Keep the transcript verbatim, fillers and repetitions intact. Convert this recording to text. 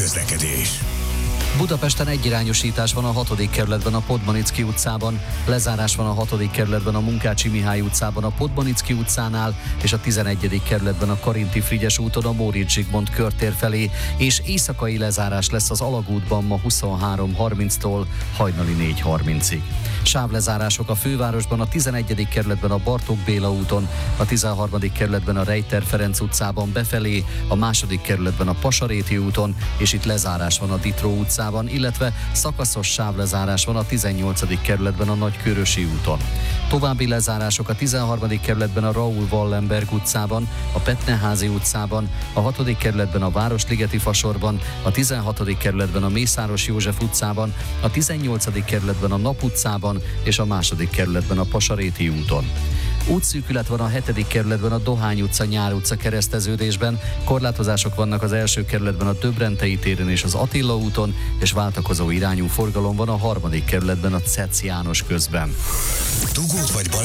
közlekedés. Budapesten egyirányosítás van a hatodik kerületben a Podmanicki utcában, lezárás van a hatodik kerületben a Munkácsi Mihály utcában a Podmanicki utcánál, és a tizenegyedik kerületben a Karinti Frigyes úton a Móricz Zsigmond körtér felé, és éjszakai lezárás lesz az Alagútban ma huszonhárom harminctól hajnali négy harmincig. Sávlezárások a fővárosban, a tizenegyedik kerületben a Bartók Béla úton, a tizenharmadik kerületben a Rejter Ferenc utcában befelé, a második kerületben a Pasaréti úton, és itt lezárás van a Ditró utcában, illetve szakaszos sávlezárás van a tizennyolcadik kerületben a Nagykörösi úton. További lezárások a tizenharmadik kerületben a Raúl Wallenberg utcában, a Petneházi utcában, a hatodik kerületben a Városligeti Fasorban, a tizenhatodik kerületben a Mészáros József utcában, a tizennyolcadik kerületben a Nap utcában, és a második kerületben a Pasaréti úton. Útszűkület van a hetedik kerületben a Dohány utca, Nyár utca kereszteződésben, korlátozások vannak az első kerületben a Döbrentei téren és az Attila úton, és váltakozó irányú forgalom van a harmadik kerületben a Cec János közben. Dugót vagy baleset